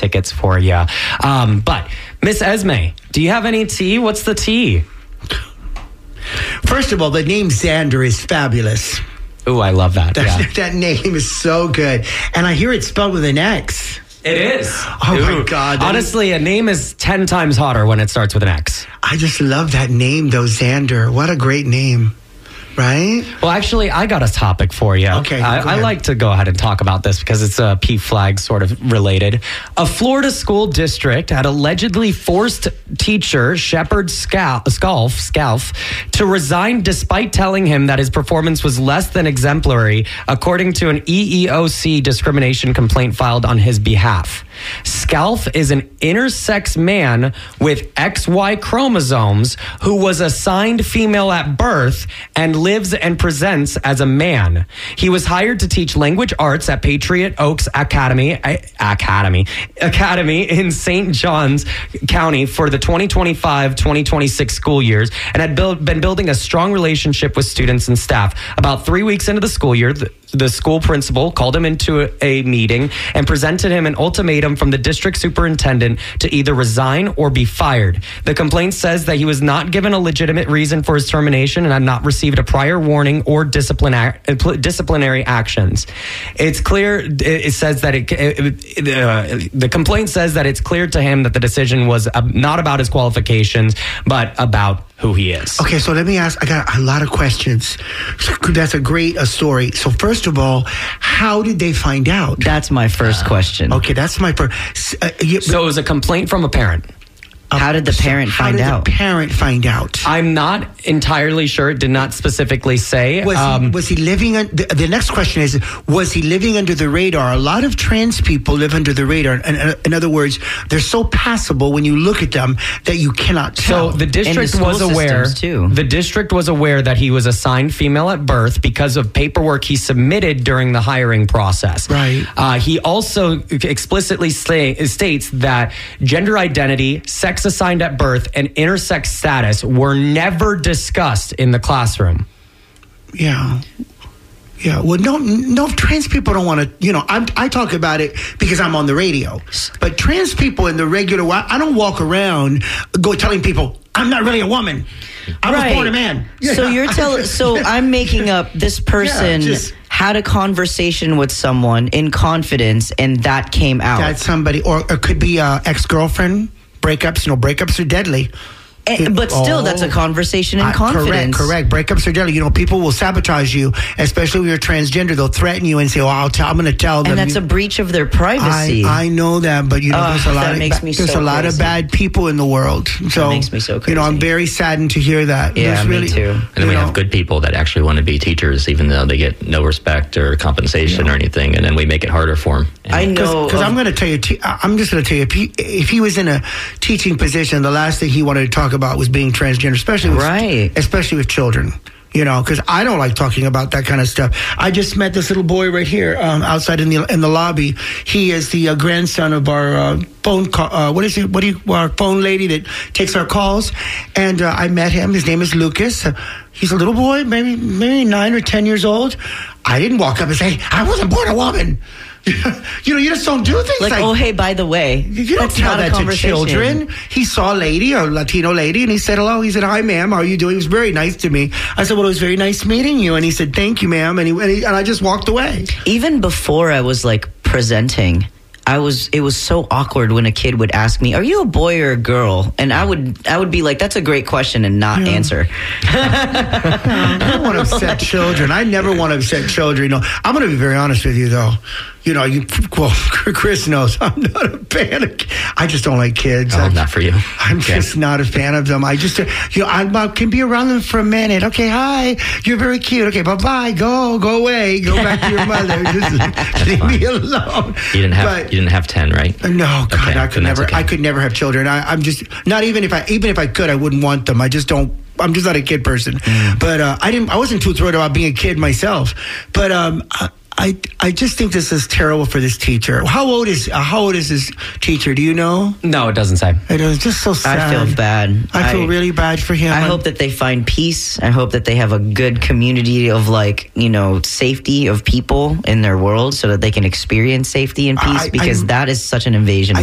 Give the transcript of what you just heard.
tickets for you. But Miss Esme, do you have any tea? What's the tea? First of all, the name Xander is fabulous. Ooh, I love that. That name is so good. And I hear it spelled with an X. It is. Oh, my God. Honestly, a name is 10 times hotter when it starts with an X. I just love that name, though, Xander. What a great name. Right? Well, actually, I got a topic for you. Okay. I like to go ahead and talk about this because it's a PFLAG sort of related. A Florida school district had allegedly forced teacher Shepard Scalf to resign despite telling him that his performance was less than exemplary, according to an EEOC discrimination complaint filed on his behalf. Scalf is an intersex man with XY chromosomes who was assigned female at birth and lives and presents as a man. He was hired to teach language arts at Patriot Oaks Academy in St. Johns County for the 2025-2026 school years and had been building a strong relationship with students and staff. About 3 weeks into the school year, the school principal called him into a meeting and presented him an ultimatum from the district superintendent to either resign or be fired. The complaint says that he was not given a legitimate reason for his termination and had not received a prior warning or disciplinary actions. It's clear, it says that the complaint says that it's clear to him that the decision was not about his qualifications, but about who he is. Okay, so let me ask, I got a lot of questions. That's a great story. So first of all, how did they find out? That's my first question. Okay, that's my first. So it was a complaint from a parent. How did the parent find out? How did the parent find out? I'm not entirely sure. It did not specifically say. Was he living? The next question is: was he living under the radar? A lot of trans people live under the radar. In other words, they're so passable when you look at them that you cannot tell. So the district was aware. The district was aware that he was assigned female at birth because of paperwork he submitted during the hiring process. Right. He also explicitly states that gender identity, sex assigned at birth, and intersex status were never discussed in the classroom. Yeah. Well, no, trans people don't want to, I talk about it because I'm on the radio. But trans people in the regular, I don't walk around telling people, I'm not really a woman. I was born a man. So I'm making up this person had a conversation with someone in confidence and that came out. That's somebody, or it could be ex-girlfriend. Breakups are deadly. But still, that's a conversation in confidence. Correct. Breakups are deadly. People will sabotage you, especially when you're transgender. They'll threaten you and say, I'm going to tell them. And that's a breach of their privacy. I know that, but there's a lot of bad people in the world. So that makes me so crazy. I'm very saddened to hear that. Yeah, me too. And then we have good people that actually want to be teachers, even though they get no respect or compensation or anything, and then we make it harder for them. I know. Because I'm going to tell you, I'm just going to tell you, if he was in a teaching position, the last thing he wanted to talk about was being transgender, especially with children. Because I don't like talking about that kind of stuff. I just met this little boy right here outside in the lobby. He is the grandson of our phone call. Our phone lady that takes our calls. And I met him. His name is Lucas. He's a little boy, maybe 9 or 10 years old. I didn't walk up and say, I wasn't born a woman. You just don't do things like oh, hey, by the way. You don't tell that to children. He saw a lady, a Latino lady, and he said, hello. He said, hi, ma'am. How are you doing? He was very nice to me. I said, well, it was very nice meeting you. And he said, thank you, ma'am. And I just walked away. Even before I was presenting, it was so awkward when a kid would ask me, are you a boy or a girl? And I would be like, that's a great question, and not answer. I don't want to upset children. I never want to upset children. I'm going to be very honest with you, though. Chris knows I'm not a fan of. I just don't like kids. Not for you. I'm just not a fan of them. I just, I can be around them for a minute. Okay, hi, you're very cute. Okay, bye, go away, go back to your mother. Just leave me alone. You didn't have 10, right? No, God, okay, I could never. Okay. I could never have children. I'm just not even if I could, I wouldn't want them. I just don't. I'm just not a kid person. But I wasn't too thrilled about being a kid myself. But I just think this is terrible for this teacher. How old is this teacher? Do you know? No, it doesn't say. It's just so sad. I feel bad. I feel really bad for him. I hope that they find peace. I hope that they have a good community of safety of people in their world so that they can experience safety and peace, because that is such an invasion.